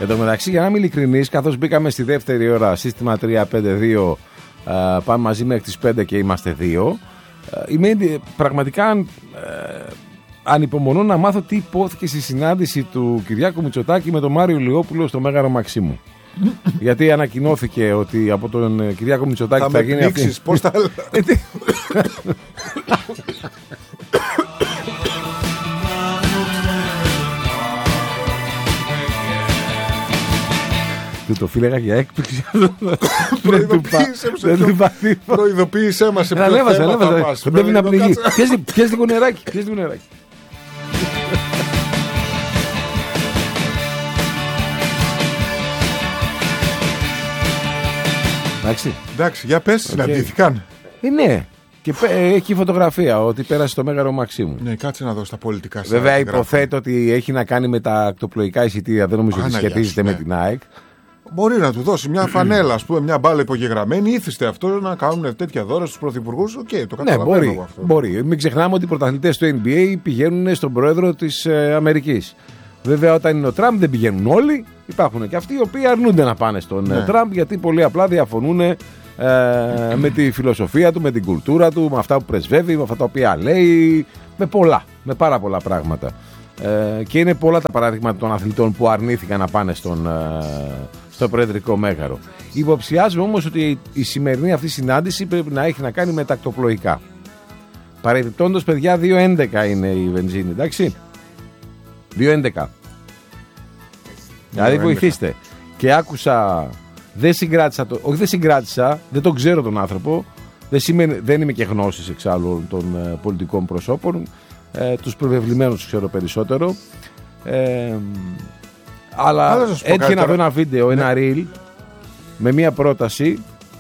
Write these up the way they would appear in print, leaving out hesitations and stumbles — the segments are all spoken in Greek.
Εν τω μεταξύ, για να είμαι ειλικρινής, καθώς μπήκαμε στη δεύτερη ώρα, σύστημα 3-5-2, πάμε μαζί μέχρι τις 5 και είμαστε 2. Είμαι πραγματικά ανυπομονώ να μάθω τι υπόθηκε στη συνάντηση του Κυριάκου Μητσοτάκη με τον Μάριο Λιόπουλο στο Μέγαρο Μαξίμου. Γιατί ανακοινώθηκε ότι από τον Κυριάκο Μητσοτάκη θα γίνει αυτή. Πώς θα... Του το φύλαγα για έκπληξη. Προειδοποίησέ μας σε ποιο θέμα θα πας. Κοντεύει να πνιγεί. Πιες λίγο νεράκι. Εντάξει, για πες, συναντήθηκαν. Ναι. Και έχει φωτογραφία ότι πέρασε στο Μέγαρο Μαξίμου. Ναι, κάτσε να δω στα πολιτικά. Βέβαια, υποθέτω ότι έχει να κάνει με τα ακτοπλοϊκά εισιτήρια. Δεν νομίζω ότι σχετίζεται με την ΑΕΚ. Μπορεί να του δώσει μια φανέλα, ας πούμε, μια μπάλα υπογεγραμμένη. Ήθιστε αυτό να κάνουν τέτοια δώρα στους πρωθυπουργούς. Οκ, το καταλαβαίνω εγώ αυτό. Μπορεί. Μην ξεχνάμε ότι οι πρωταθλητές του NBA πηγαίνουν στον πρόεδρο της Αμερικής. Βέβαια, όταν είναι ο Τραμπ δεν πηγαίνουν όλοι. Υπάρχουν και αυτοί οι οποίοι αρνούνται να πάνε στον Τραμπ γιατί πολύ απλά διαφωνούν με τη φιλοσοφία του, με την κουλτούρα του, με αυτά που πρεσβεύει, με αυτά τα οποία λέει, με πάρα πολλά πράγματα. Και είναι πολλά τα παράδειγματα των αθλητών που αρνήθηκαν να πάνε στο Προεδρικό Μέγαρο. Υποψιάζουμε όμως ότι η σημερινή αυτή συνάντηση πρέπει να έχει να κάνει με τα ακτοπλοϊκά. Παρεμπιπτόντως, παιδιά, 2.11 είναι η βενζίνη, εντάξει. 2.11. Δηλαδή βοηθήστε. Και άκουσα, δεν συγκράτησα, δεν τον ξέρω τον άνθρωπο, δεν είμαι και γνώσης εξάλλου των πολιτικών προσώπων, τους προβεβλημένους ξέρω περισσότερο, αλλά έτυχε να δω ένα βίντεο, ένα reel με μια πρόταση,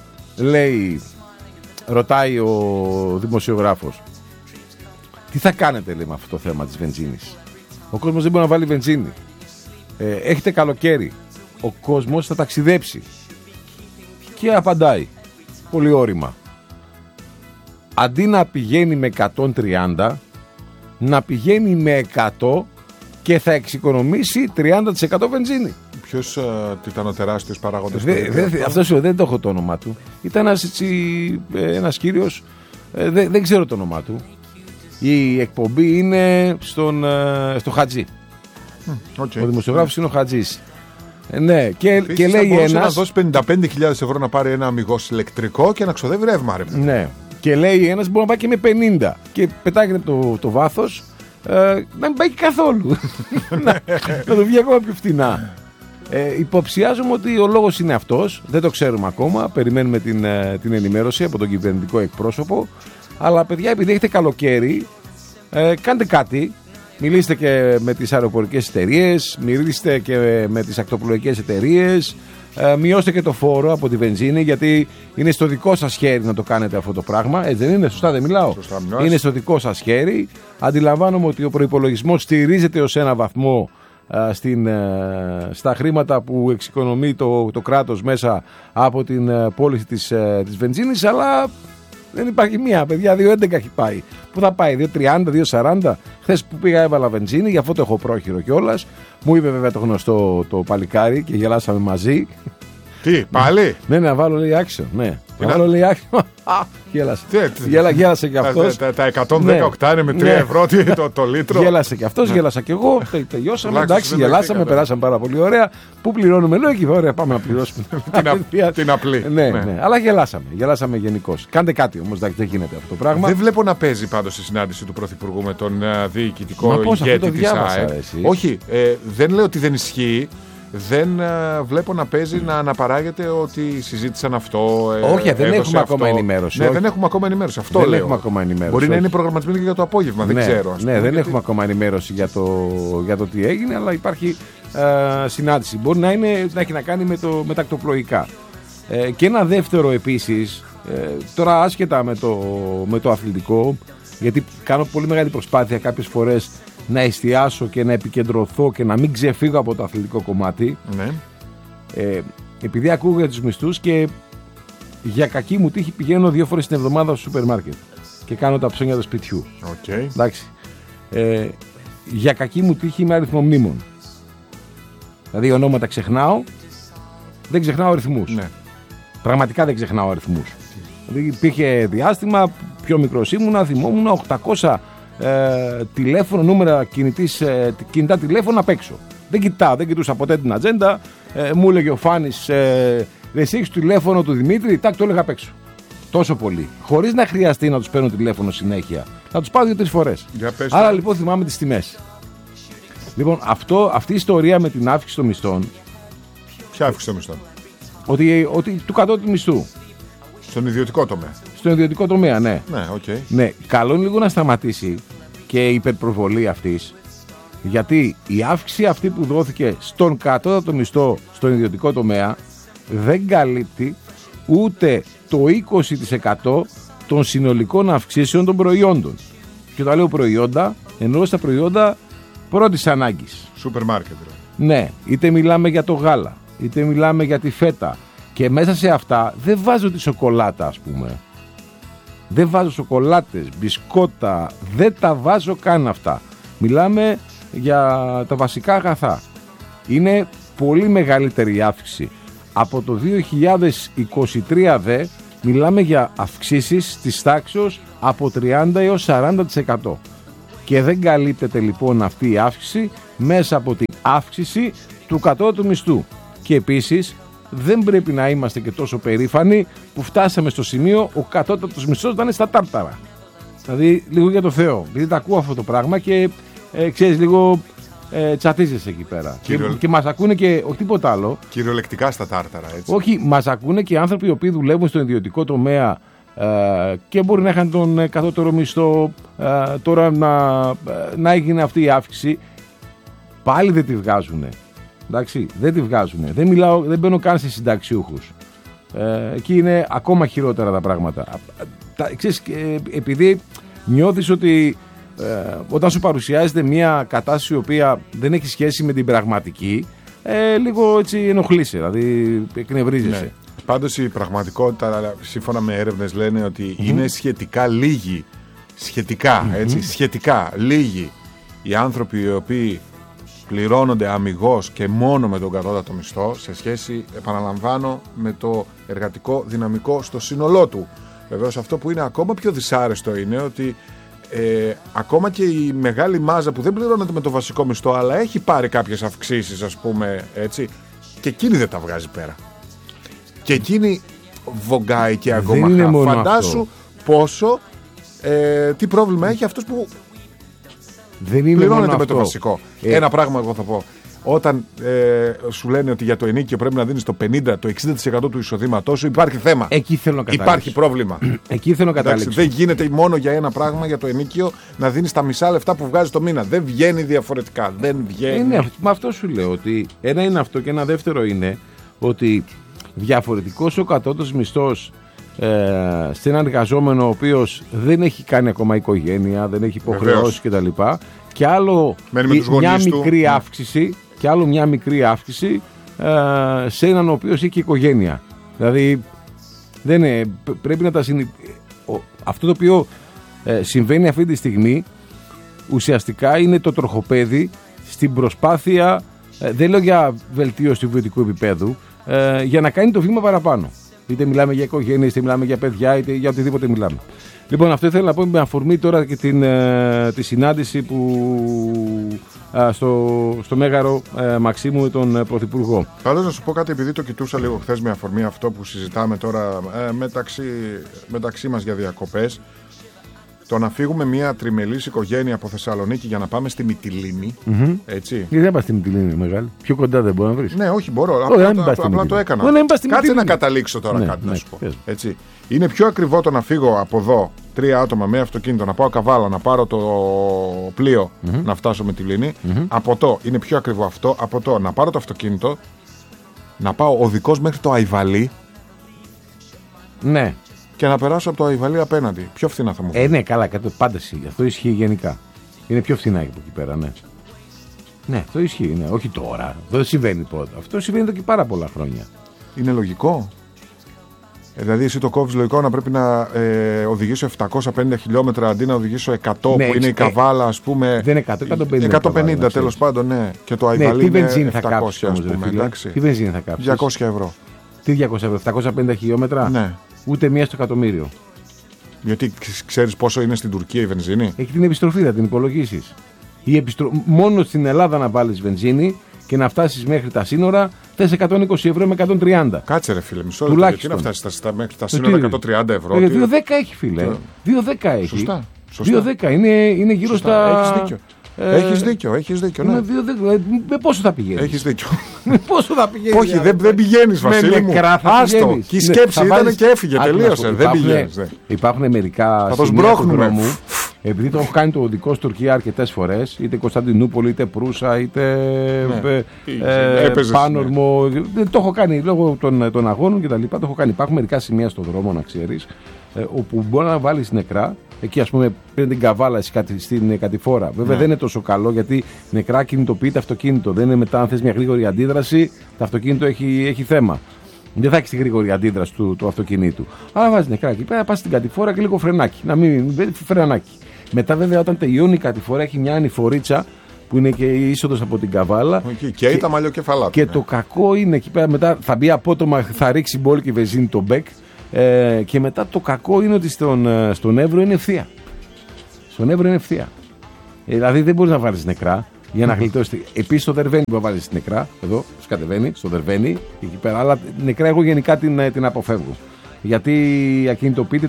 ρωτάει ο δημοσιογράφος, τι θα κάνετε, λέει, με αυτό το θέμα της βενζίνης. Ο κόσμος δεν μπορεί να βάλει βενζίνη. Έχετε καλοκαίρι. Ο κόσμος θα ταξιδέψει. Και απαντάει πολύ όρημα. Αντί να πηγαίνει με 130, να πηγαίνει με 100 και θα εξοικονομήσει 30% βενζίνη. Ποιος ήταν ο τεράστιος παράγοντας? Αυτός δεν το έχω το όνομά του. Ήταν ένας κύριος, δεν ξέρω το όνομά του. Η εκπομπή είναι στο Χατζή. Ο δημοσιογράφος είναι ο Χατζής. Ναι, και λέει ένας. Να δώσει 55.000 ευρώ να πάρει ένα αμιγώς ηλεκτρικό και να ξοδεύει ρεύμα, ρε. Ναι. Και λέει ένας μπορεί να πάει και με 50. Και πετάγεται το βάθος να μην πάει καθόλου. Να το βγει ακόμα πιο φτηνά. Υποψιάζομαι ότι ο λόγος είναι αυτός. Δεν το ξέρουμε ακόμα. Περιμένουμε την ενημέρωση από τον κυβερνητικό εκπρόσωπο. Αλλά παιδιά, επειδή έχετε καλοκαίρι, κάντε κάτι. Μιλήστε και με τις αεροπορικές εταιρείες, μιλήστε και με τις ακτοπλοϊκές εταιρείες, μειώστε και το φόρο από τη βενζίνη, γιατί είναι στο δικό σας χέρι να το κάνετε αυτό το πράγμα. Έτσι δεν είναι? Σωστά δεν μιλάω? Σωστά, είναι στο δικό σας χέρι. Αντιλαμβάνομαι ότι ο προϋπολογισμός στηρίζεται ως ένα βαθμό στα χρήματα που εξοικονομεί το κράτος μέσα από την πώληση της βενζίνης, αλλά δεν υπάρχει μία, παιδιά. 2.11 έχει πάει. Πού θα πάει? 2.30, 2.40. Χθες που πήγα έβαλα βενζίνη, γι' αυτό το έχω πρόχειρο κιόλας. Μου είπε βέβαια το γνωστό το παλικάρι και γελάσαμε μαζί. Τι, πάλι? Ναι, να βάλω λέει action. Ναι. Να βάλω λέει action. Γέλασε. Γέλασε κι αυτός. Τα 110 οκτάνια με 3 ευρώ το λίτρο. Γέλασε κι αυτός, γέλασα κι εγώ. Τελειώσαμε. Εντάξει, γελάσαμε, περάσαμε πάρα πολύ ωραία. Πού πληρώνουμε? Λέω εκεί, ωραία, πάμε να πληρώσουμε. Την απλή. Ναι, αλλά γελάσαμε γενικώς. Κάντε κάτι όμως, δεν γίνεται αυτό το πράγμα. Δεν βλέπω να παίζει πάντως η συνάντηση του Πρωθυπουργού με τον διοικητικό ηγέτη της ΑΕΚ. Όχι, δεν λέω ότι δεν ισχύει. Δεν βλέπω να παίζει να αναπαράγεται ότι συζήτησαν αυτό. Όχι, δεν έχουμε ακόμα ενημέρωση. Ναι, δεν έχουμε ακόμα ενημέρωση. Αυτό δεν λέω. Έχουμε ακόμα ενημέρωση. Μπορεί να είναι προγραμματισμένο και για το απόγευμα, δεν ξέρω. Ναι, δεν έχουμε ακόμα ενημέρωση για το τι έγινε, αλλά υπάρχει συνάντηση. Μπορεί να έχει να κάνει με τα ακτοπλοϊκά. Και ένα δεύτερο επίσης, τώρα άσχετα με το αθλητικό, γιατί κάνω πολύ μεγάλη προσπάθεια κάποιες φορές να εστιάσω και να επικεντρωθώ και να μην ξεφύγω από το αθλητικό κομμάτι. Ναι. Επειδή ακούω για τους μισθούς και για κακή μου τύχη πηγαίνω 2 φορές την εβδομάδα στο σούπερ μάρκετ και κάνω τα ψώνια του σπιτιού. Okay. Εντάξει. Για κακή μου τύχη είμαι αριθμομνήμων. Δηλαδή ονόματα ξεχνάω, δεν ξεχνάω αριθμούς. Ναι. Πραγματικά δεν ξεχνάω αριθμούς. Δηλαδή υπήρχε διάστημα, πιο μικρός ήμουνα, θυμόμουν 800 τηλέφωνο, νούμερα κινητά τηλέφωνα απ' έξω. Δεν κοιτούσα ποτέ την ατζέντα. Μου έλεγε ο Φάνης, εσύ έχεις το τηλέφωνο του Δημήτρη, τάκ, το έλεγα απ' έξω. Τόσο πολύ. Χωρίς να χρειαστεί να τους παίρνω τηλέφωνο συνέχεια. Να τους πάω 2-3 φορές. Άρα λοιπόν θυμάμαι τις τιμές. Λοιπόν, αυτή η ιστορία με την αύξηση των μισθών. Ποια αύξηση των μισθών? Ότι του κατώτατου μισθού. Στον ιδιωτικό τομέα. Στον ιδιωτικό τομέα, ναι. Ναι, okay. Ναι, καλό είναι λίγο να σταματήσει και η υπερπροβολή αυτής. Γιατί η αύξηση αυτή που δόθηκε στον κατώτατο μισθό στον ιδιωτικό τομέα δεν καλύπτει ούτε το 20% των συνολικών αυξήσεων των προϊόντων. Και όταν λέω προϊόντα, εννοώ στα προϊόντα πρώτης ανάγκης. Σούπερ μάρκετ. Ναι, είτε μιλάμε για το γάλα, είτε μιλάμε για τη φέτα. Και μέσα σε αυτά δεν βάζω τη σοκολάτα, ας πούμε. Δεν βάζω σοκολάτες, μπισκότα, δεν τα βάζω καν αυτά. Μιλάμε για τα βασικά αγαθά. Είναι πολύ μεγαλύτερη η αύξηση. Από το 2023 δε μιλάμε για αυξήσεις της τάξης από 30% έως 40%. Και δεν καλύπτεται λοιπόν αυτή η αύξηση μέσα από την αύξηση του κατώτατου μισθού. Και επίσης δεν πρέπει να είμαστε και τόσο περήφανοι που φτάσαμε στο σημείο ο κατώτατος μισθός να είναι στα τάρταρα. Δηλαδή λίγο για το Θεό. Δηλαδή τα ακούω αυτό το πράγμα και ξέρεις λίγο τσατίζεσαι εκεί πέρα. Και μας ακούνε και όχι τίποτα άλλο. Κυριολεκτικά στα τάρταρα, έτσι. Όχι, μας ακούνε και άνθρωποι οι οποίοι δουλεύουν στον ιδιωτικό τομέα και μπορεί να είχαν τον κατώτερο μισθό, τώρα να έγινε αυτή η αύξηση. Πάλι δεν τη βγάζουνε. Εντάξει, δεν τη βγάζουνε. Δεν μπαίνω καν σε συνταξιούχους. Εκεί είναι ακόμα χειρότερα τα πράγματα. Ξέρεις, επειδή νιώθεις ότι όταν σου παρουσιάζεται μια κατάσταση η οποία δεν έχει σχέση με την πραγματική, λίγο έτσι ενοχλείσαι, δηλαδή εκνευρίζεσαι. Ναι. Πάντως η πραγματικότητα, σύμφωνα με έρευνες, λένε ότι είναι σχετικά λίγοι, σχετικά λίγοι οι άνθρωποι οι οποίοι πληρώνονται αμιγώς και μόνο με τον κατώτατο μισθό σε σχέση, επαναλαμβάνω, με το εργατικό δυναμικό στο σύνολό του. Βεβαίως αυτό που είναι ακόμα πιο δυσάρεστο είναι ότι ακόμα και η μεγάλη μάζα που δεν πληρώνεται με το βασικό μισθό αλλά έχει πάρει κάποιες αυξήσεις, ας πούμε, έτσι, και εκείνη δεν τα βγάζει πέρα. Και εκείνη βογκάει και αγκομαχά. Φαντάσου πόσο τι πρόβλημα έχει αυτός που δεν είναι πληρώνεται με το βασικό. Ένα πράγμα εγώ θα πω. Όταν σου λένε ότι για το ενίκιο πρέπει να δίνεις το 50, το 60% του εισοδήματός σου, υπάρχει θέμα. Εκεί θέλω να καταλήξω. Υπάρχει πρόβλημα. Εκεί θέλω να καταλήξω. Δεν γίνεται μόνο για ένα πράγμα, για το ενίκιο, να δίνεις τα μισά λεφτά που βγάζεις το μήνα. Δεν βγαίνει διαφορετικά. Δεν βγαίνει. Με αυτό σου λέω ότι ένα είναι αυτό και ένα δεύτερο είναι ότι διαφορετικός ο κατώτατος μισθός σε έναν εργαζόμενο ο οποίος δεν έχει κάνει ακόμα οικογένεια, δεν έχει υποχρεώσει κτλ. Και άλλο μια μικρή αύξηση, και άλλο μια μικρή αύξηση σε έναν ο οποίος έχει οικογένεια. Δηλαδή δεν είναι, πρέπει να τα αυτό το οποίο συμβαίνει αυτή τη στιγμή ουσιαστικά είναι το τροχοπέδι στην προσπάθεια, δεν λέω για βελτίωση του βιωτικού επίπεδου, για να κάνει το βήμα παραπάνω. Είτε μιλάμε για οικογένειες, είτε μιλάμε για παιδιά, είτε για οτιδήποτε μιλάμε. Λοιπόν, αυτό ήθελα να πω με αφορμή τώρα και τη συνάντηση που στο Μέγαρο Μαξίμου με τον Πρωθυπουργό. Πάντως να σου πω κάτι, επειδή το κοιτούσα λίγο χθες με αφορμή αυτό που συζητάμε τώρα μεταξύ μας για διακοπές. Το να φύγουμε μια τριμελής οικογένεια από Θεσσαλονίκη για να πάμε στη Μυτιλήνη. Έτσι. Γιατί δεν πας στη Μυτιλήνη, μεγάλη. Πιο κοντά δεν μπορεί να βρεις. Ναι, όχι, μπορώ. Απλά το έκανα. Κάτσε να καταλήξω τώρα κάτι να σου πω. Έτσι. Είναι πιο ακριβό το να φύγω από εδώ 3 άτομα με αυτοκίνητο, να πάω Καβάλα, να πάρω το πλοίο να φτάσω Μυτιλήνη. Από το είναι πιο ακριβό αυτό. Από το να πάρω το αυτοκίνητο, να πάω οδικός μέχρι το Αϊβαλί. Ναι. Και να περάσω από το Αϊβαλί απέναντι. Πιο φθηνά θα μου πει. Ναι, καλά, πάντα αυτό ισχύει γενικά. Είναι πιο φθηνά από εκεί πέρα, ναι. Ναι, αυτό ισχύει, ναι. Όχι τώρα. Δεν συμβαίνει πρώτα. Αυτό συμβαίνει εδώ και πάρα πολλά χρόνια. Είναι λογικό. Δηλαδή, εσύ το κόβεις λογικό να πρέπει να οδηγήσω 750 χιλιόμετρα αντί να οδηγήσω 100, ναι, που είναι η καβάλα, ας πούμε. Δεν είναι 150 τέλος πάντων, ναι. Και το αϊβαλί είναι 700, ας πούμε. Εντάξει. Τι βενζίνη θα κάψεις? 200 ευρώ. Τι 200 ευρώ, 750 χιλιόμετρα? Ναι. Ούτε μία στο εκατομμύριο. Γιατί ξέρεις πόσο είναι στην Τουρκία η βενζίνη? Έχει την επιστροφή, θα την υπολογίσεις. Μόνο στην Ελλάδα να βάλεις βενζίνη και να φτάσεις μέχρι τα σύνορα, θες 120 ευρώ με 130. Κάτσε ρε φίλε, μισό λεπτό. Γιατί να φτάσεις μέχρι τα σύνορα 130 ευρώ? 2,10 έχει φίλε. 2,10 έχει. Σωστά. 2,10 είναι γύρω στα. Έχεις δίκιο. Έχεις δίκιο, ναι. Με πόσο θα πηγαίνεις? Έχεις δίκιο. Με πόσο θα πηγαίνεις? Όχι, δεν πηγαίνεις, Βασίλη μου. Άστο. Και η σκέψη ήταν και έφυγε. Τελείωσε. Δεν πηγαίνεις. Υπάρχουν μερικά σημεία του δρόμου. Επειδή το έχω κάνει το οδικό στην Τουρκία αρκετές φορές, είτε Κωνσταντινούπολη, είτε Προύσα, είτε Πάνορμο. Το έχω κάνει λόγω των αγώνων κτλ. Το έχω κάνει. Υπάρχουν μερικά σημεία στον δρόμο, να ξέρεις, όπου μπορεί να βάλεις νεκρά. Εκεί, ας πούμε, πριν την καβάλα στην κατηφόρα. Βέβαια δεν είναι τόσο καλό, γιατί νεκρά κινητοποιείται αυτοκίνητο. Δεν είναι μετά, αν θες μια γρήγορη αντίδραση, το αυτοκίνητο έχει θέμα. Δεν θα έχει τη γρήγορη αντίδραση του αυτοκινήτου. Αλλά βάζει νεκρά εκεί πέρα, πας στην κατηφόρα και λίγο φρενάκι. Φρενάκι. Μετά, βέβαια, όταν τελειώνει η κατηφόρα, έχει μια ανηφορίτσα που είναι και η είσοδος από την καβάλα. Και τα μαλλιοκεφαλά. Και το κακό είναι εκεί πέρα, μετά θα μπει απότομα, θα ρίξει μπόλικη βενζίνη το μπέκ. Και μετά το κακό είναι ότι στον Εύρο είναι ευθεία. Στον Εύρο είναι ευθεία. Δηλαδή δεν μπορείς να βάλεις νεκρά για να γλιτώσεις. Επίσης στο Δερβένι μπορεί να βάλεις νεκρά. Εδώ, κατεβαίνει, στο Δερβένι, εκεί πέρα. Αλλά νεκρά εγώ γενικά την αποφεύγω. Γιατί ακινητοποιείται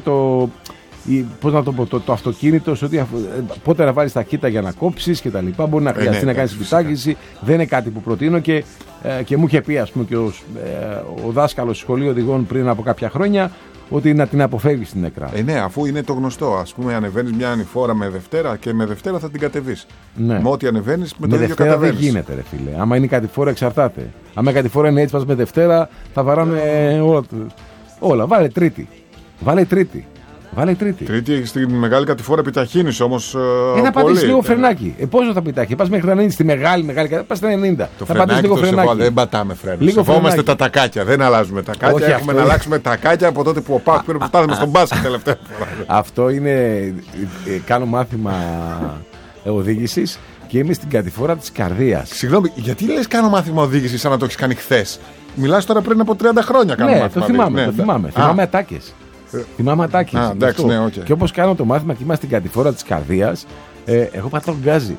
το αυτοκίνητο, πότε να βάλεις τα κοίτα για να κόψεις και τα λοιπά. Μπορεί να χρειαστεί να κάνεις επιτάγηση. Δεν είναι κάτι που προτείνω και μου είχε πει, ας πούμε, και ο δάσκαλος σχολείου οδηγών πριν από κάποια χρόνια, ότι να την αποφεύγεις την νεκρά. Ναι, αφού είναι το γνωστό. Ας πούμε, ανεβαίνεις μια ανηφόρα με Δευτέρα και με Δευτέρα θα την κατεβείς. Ναι. Με ό,τι ανεβαίνεις με το ίδιο κατεβαίνεις. Δεν γίνεται, ρε φίλε. Άμα είναι κατηφόρα, εξαρτάται. Άμα η κατηφόρα είναι έτσι, πας με Δευτέρα, θα βαράνε όλα. Βάλε Τρίτη. Τρίτη στη μεγάλη κατηφόρα επιταχύνεις όμως. Να πατήσεις λίγο φρενάκι. Πόσο θα πετάχει? Πας μέχρι τα 90, στη μεγάλη πας στα 90. Το φρενάκι δεν πατάμε φρένο. Σεβόμαστε τα τακάκια. Δεν αλλάζουμε τακάκια. Έχουμε να αλλάξουμε τακάκια από τότε που ο Πάκ πήρε που φτάσαμε στον μπάσκετ τελευταία φορά. Αυτό είναι. Κάνω μάθημα οδήγησης και είμαι στην κατηφόρα της καρδίας. Συγγνώμη, γιατί λες κάνω μάθημα οδήγησης σαν να το έχεις κάνει χθες? Μιλάς τώρα πριν από 30 χρόνια. Ναι, το θυμάμαι. Θυμάμαι ατάκες. Θυμάμαι ατάκες. Και όπως κάνω το μάθημα και είμαστε στην κατηφόρα της καρδίας, εγώ πατάω γκάζι.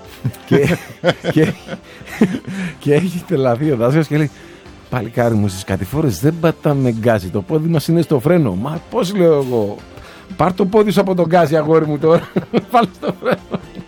Και έχει τελαθεί ο δάσκαλος και λέει: παλικάρι μου, στις κατηφόρες δεν πατάμε γκάζι. Το πόδι μας είναι στο φρένο. Μα πώς, λέω εγώ? Πάρ' το πόδι σου από τον γκάζι, αγόρι μου, τώρα. Βάλε στο φρένο.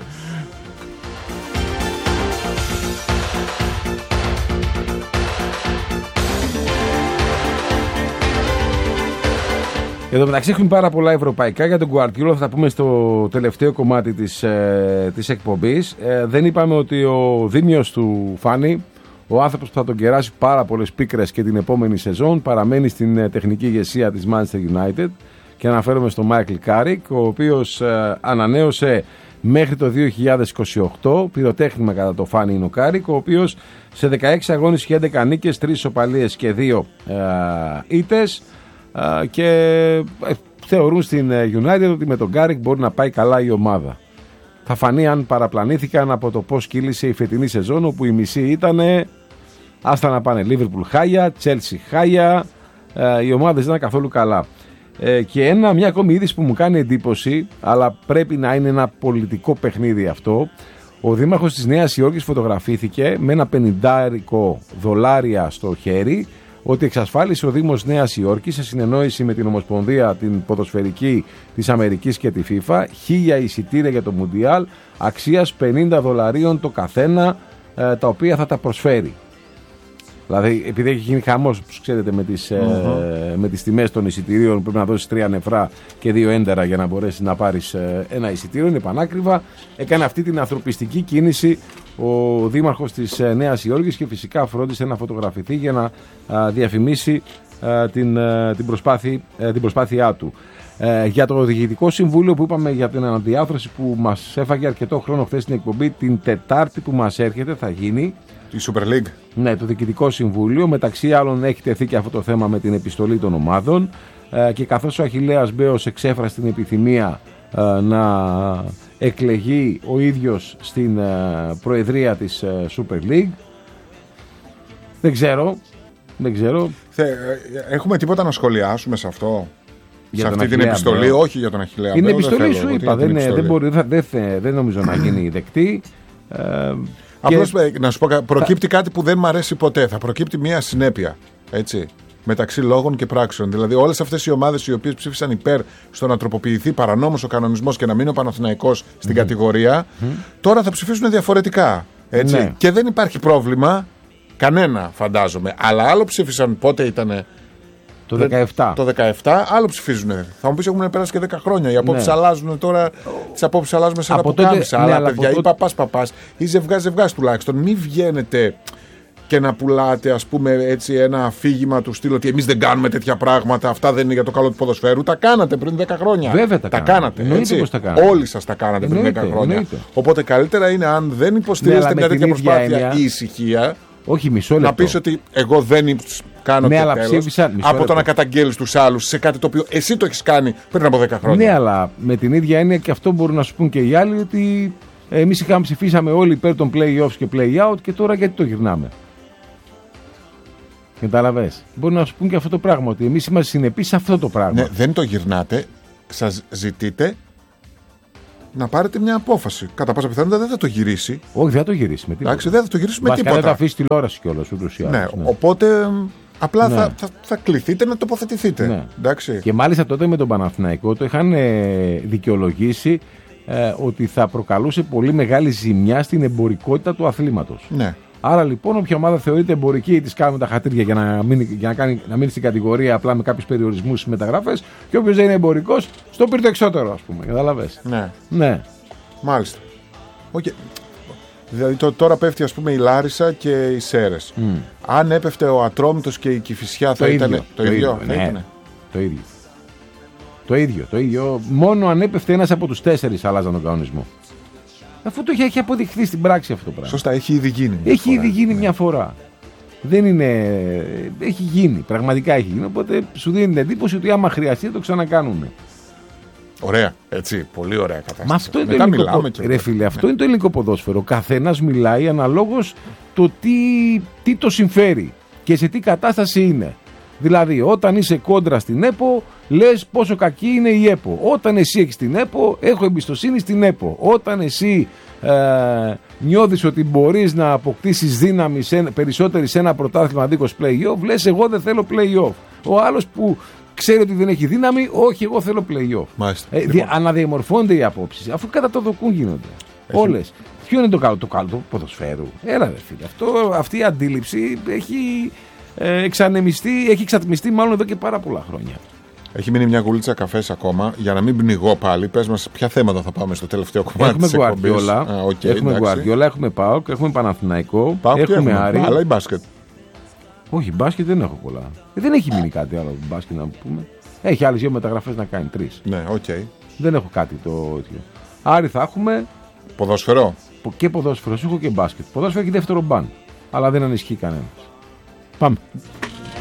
Εδώ μεταξύ έχουμε πάρα πολλά ευρωπαϊκά. Για τον Guardiola θα τα πούμε στο τελευταίο κομμάτι της εκπομπής. Δεν είπαμε ότι ο Δήμιος του Φάνη, ο άνθρωπος που θα τον κεράσει πάρα πολλές πίκρες και την επόμενη σεζόν, παραμένει στην τεχνική ηγεσία της Manchester United, και αναφέρομαι στον Michael Carrick, ο οποίος ανανέωσε μέχρι το 2028. Πυροτέχνημα κατά το Φάνη είναι ο Carrick, ο οποίος σε 16 αγώνες είχε 11 νίκες, 3 ισοπαλίες και 2 ήττες. Και θεωρούν στην United ότι με τον Carrick μπορεί να πάει καλά η ομάδα. Θα φανεί αν παραπλανήθηκαν από το πώς κύλησε η φετινή σεζόν, όπου η μισή ήταν άστα να πάνε Liverpool χάλια, Chelsea χάλια, οι ομάδες δεν ήταν καθόλου καλά. Και μια ακόμη είδηση που μου κάνει εντύπωση, αλλά πρέπει να είναι ένα πολιτικό παιχνίδι αυτό. Ο δήμαρχος της Νέας Υόρκης φωτογραφήθηκε με ένα $50 στο χέρι, ότι εξασφάλισε ο Δήμος Νέας Υόρκης σε συνεννόηση με την Ομοσπονδία την ποδοσφαιρική της Αμερικής και τη FIFA 1000 εισιτήρια για το Μουντιάλ αξίας $50 το καθένα, τα οποία θα τα προσφέρει. Δηλαδή, επειδή έχει γίνει χαμός, ξέρετε, με τις τιμές των εισιτηρίων, πρέπει να δώσεις 3 νεφρά και 2 έντερα για να μπορέσεις να πάρεις ένα εισιτήριο, είναι πανάκριβα. Έκανε αυτή την ανθρωπιστική κίνηση ο δήμαρχος της Νέας Υόρκης και φυσικά φρόντισε να φωτογραφηθεί για να διαφημίσει την προσπάθειά του. Για το Διοικητικό Συμβούλιο που είπαμε για την αναδιάρθρωση που μας έφαγε αρκετό χρόνο χθες στην εκπομπή, την Τετάρτη που μας έρχεται θα γίνει Η Super League. Ναι, το Διοικητικό Συμβούλιο. Μεταξύ άλλων έχει τεθεί και αυτό το θέμα με την επιστολή των ομάδων. Και καθώς ο Αχιλλέας Μπέος εξέφρασε την επιθυμία να εκλεγεί ο ίδιος στην προεδρία της Super League. Δεν ξέρω. Έχουμε τίποτα να σχολιάσουμε σε αυτό? Για σε αυτή την επιστολή, όχι για τον Αχιλλέα Μπέο. Είναι επιστολή, σου είπα. Δεν νομίζω να γίνει δεκτή. Απλώς να σου πω, προκύπτει κάτι που δεν μ' αρέσει ποτέ. Θα προκύπτει μια συνέπεια. Έτσι. Μεταξύ λόγων και πράξεων. Δηλαδή, όλες αυτές οι ομάδες οι οποίες ψήφισαν υπέρ στο να τροποποιηθεί παρανόμως ο κανονισμός και να μείνει ο Παναθηναϊκός στην κατηγορία, τώρα θα ψηφίσουν διαφορετικά. Έτσι. Ναι. Και δεν υπάρχει πρόβλημα. Κανένα, φαντάζομαι. Αλλά άλλο ψήφισαν πότε ήταν. Το 17. Το 17, άλλο ψηφίζουν. Θα μου πεις έχουν πέρασει και 10 χρόνια. Οι απόψεις αλλάζουν τώρα. Τις απόψεις αλλάζουμε σε ένα πουκάμισα. Αλλά παιδιά, ή παπάς ή ζευγάς τουλάχιστον. Μην βγαίνετε και να πουλάτε, ας πούμε, έτσι ένα αφήγημα του στυλ ότι εμείς δεν κάνουμε τέτοια πράγματα. Αυτά δεν είναι για το καλό του ποδοσφαίρου. Τα κάνατε πριν 10 χρόνια. Βέβαια τα κάνατε. Όλοι σας τα κάνατε πριν 10 χρόνια. Εννοείται. Οπότε καλύτερα είναι, αν δεν υποστηρίζετε μια τέτοια προσπάθεια ή ησυχία. Όχι, μισό λεπτό. Να πεις ότι εγώ δεν κάνω ναι, από το να καταγγέλεις τους άλλους σε κάτι το οποίο εσύ το έχεις κάνει πριν από 10 χρόνια. Ναι, αλλά με την ίδια έννοια και αυτό μπορούν να σου πούν και οι άλλοι, ότι εμείς ψηφίσαμε όλοι υπέρ των play-offs και play-out και τώρα γιατί το γυρνάμε. Καταλαβες. Μπορούν να σου πούν και αυτό το πράγμα, ότι εμείς είμαστε συνεπείς σε αυτό το πράγμα. Ναι, δεν το γυρνάτε, σας ζητείτε να πάρετε μια απόφαση. Κατά πάσα πιθανότητα δεν θα το γυρίσει. Όχι, δεν θα το γυρίσει με τίποτα. Εντάξει, δεν θα το γυρίσει με τίποτα. Δεν θα αφήσει τηλεόραση κιόλας ούτως ή άλλως. Ναι, οπότε απλά θα κληθείτε να τοποθετηθείτε. Ναι. Εντάξει. Και μάλιστα τότε με τον Παναθηναϊκό το είχαν δικαιολογήσει ότι θα προκαλούσε πολύ μεγάλη ζημιά στην εμπορικότητα του αθλήματος. Ναι. Άρα λοιπόν, όποια ομάδα θεωρείται εμπορική, της κάνουν τα χατήρια για να μείνει στην κατηγορία απλά με κάποιους περιορισμούς στις μεταγραφές, και όποιος δεν είναι εμπορικός, στο πήρε το εξώτερο, ας πούμε. Καταλαβες. Ναι. Μάλιστα. Okay. Δηλαδή τώρα πέφτει, ας πούμε, η Λάρισα και οι Σέρρες. Αν έπεφτε ο Ατρόμητος και η Κηφισιά, θα ήταν το ίδιο. Ναι. Το ίδιο. Μόνο αν έπεφτε ένας από τους 4 άλλαζαν τον κανονισμό. Αφού το έχει αποδειχθεί στην πράξη αυτό το πράγμα. Σωστά, έχει ήδη γίνει. Ήδη γίνει μια φορά. Δεν είναι. Έχει γίνει. Πραγματικά έχει γίνει. Οπότε σου δίνει την εντύπωση ότι άμα χρειαστεί το ξανακάνουν. Ωραία. Έτσι. Πολύ ωραία κατάσταση. Μα αυτό είναι το ελληνικό. Ρε φίλε, αυτό είναι το ελληνικό ποδόσφαιρο. Καθένας μιλάει αναλόγως το τι το συμφέρει και σε τι κατάσταση είναι. Δηλαδή, όταν είσαι κόντρα στην ΕΠΟ, λες πόσο κακή είναι η ΕΠΟ. Όταν εσύ έχεις την ΕΠΟ, έχω εμπιστοσύνη στην ΕΠΟ. Όταν εσύ νιώθεις ότι μπορείς να αποκτήσεις δύναμη περισσότερη σε ένα πρωτάθλημα δίχως play-off, λες εγώ δεν θέλω play-off. Ο άλλος που ξέρει ότι δεν έχει δύναμη, όχι, εγώ θέλω play-off. Αναδιαμορφώνται οι απόψεις, αφού κατά το δοκούν γίνονται. Όλες. Ποιο είναι το καλό του ποδοσφαίρου? Έλα ρε φίλε, αυτή η αντίληψη έχει εξατμιστεί μάλλον εδώ και πάρα πολλά χρόνια. Έχει μείνει μια γουλίτσα καφές ακόμα. Για να μην πνιγώ πάλι, πες μας ποια θέματα θα πάμε στο τελευταίο κομμάτι της εκπομπής. Έχουμε Γουαρδιόλα, έχουμε ΠΑΟΚ, έχουμε Παναθηναϊκό, έχουμε Άρη. Αλλά η μπάσκετ. Όχι, μπάσκετ δεν έχω πολλά. Δεν έχει μείνει κάτι άλλο μπάσκετ να πούμε. Έχει άλλες 2 μεταγραφές να κάνει, 3. Ναι, Δεν έχω κάτι το ίδιο. Άρη θα έχουμε. Ποδόσφαιρο. Και ποδόσφαιρο, έχω και μπάσκετ. Ποδόσφαιρο έχει δεύτερο μπαν. Αλλά δεν ανισχύει κανένας. Πάμε.